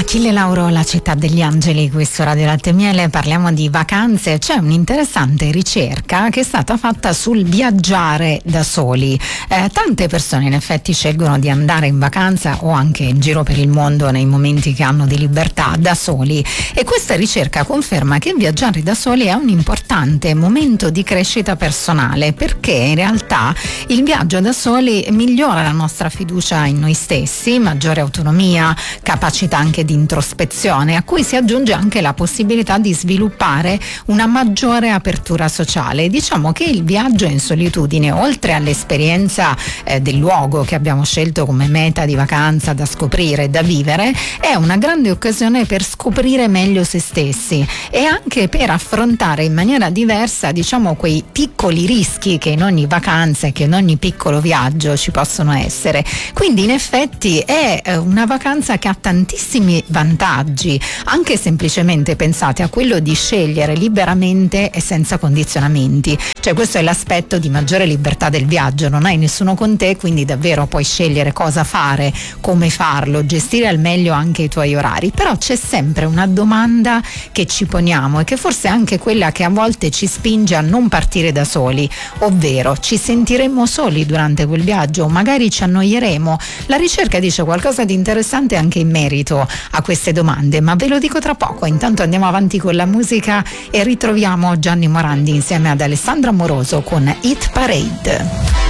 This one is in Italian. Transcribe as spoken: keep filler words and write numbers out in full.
Achille Lauro, La città degli angeli, qui su Radio Latte e Miele. Parliamo di vacanze. C'è un'interessante ricerca che è stata fatta sul viaggiare da soli. Eh, tante persone in effetti scelgono di andare in vacanza o anche in giro per il mondo nei momenti che hanno di libertà da soli, e questa ricerca conferma che viaggiare da soli è un importante momento di crescita personale, perché in realtà il viaggio da soli migliora la nostra fiducia in noi stessi, maggiore autonomia, capacità anche di introspezione, a cui si aggiunge anche la possibilità di sviluppare una maggiore apertura sociale. Diciamo che il viaggio in solitudine, oltre all'esperienza eh, del luogo che abbiamo scelto come meta di vacanza da scoprire e da vivere, è una grande occasione per scoprire meglio se stessi e anche per affrontare in maniera diversa, diciamo, quei piccoli rischi che in ogni vacanza e che in ogni piccolo viaggio ci possono essere. Quindi in effetti è eh, una vacanza che ha tantissimi vantaggi, anche semplicemente pensate a quello di scegliere liberamente e senza condizionamenti. Cioè, questo è l'aspetto di maggiore libertà del viaggio, non hai nessuno con te, quindi davvero puoi scegliere cosa fare, come farlo, gestire al meglio anche i tuoi orari. Però c'è sempre una domanda che ci poniamo e che forse è anche quella che a volte ci spinge a non partire da soli, ovvero: ci sentiremo soli durante quel viaggio o magari ci annoieremo? La ricerca dice qualcosa di interessante anche in merito a queste domande, ma ve lo dico tra poco. Intanto andiamo avanti con la musica e ritroviamo Gianni Morandi insieme ad Alessandro Amoroso con Hit Parade.